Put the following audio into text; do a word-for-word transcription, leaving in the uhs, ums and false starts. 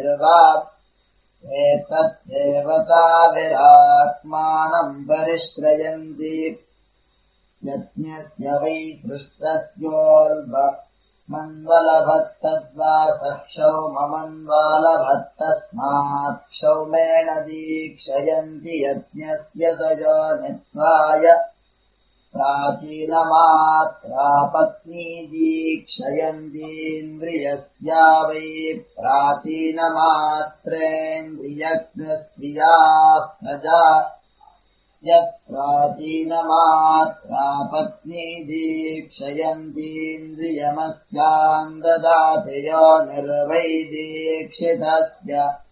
निर्वा एतद्देवताभिरात्मानम् परिश्रयन्ति यज्ञस्य वै दृष्टस्योल्बमन्वलभत्तद्वा सक्षौममन्वालभत्तस्मात् क्षौमेण दीक्षयन्ति यज्ञस्य सयोनित्वाय प्राचीनमात्रापत्नी दीक्षयन्तीन्द्रियस्या वै प्राचीनमात्रेन्द्रियज्ञस्त्रियाः प्रजा यत्प्राचीनमात्रापत्नी दीक्षयन्तीन्द्रियमस्याम् ददाति यो निर्वै दीक्षितस्य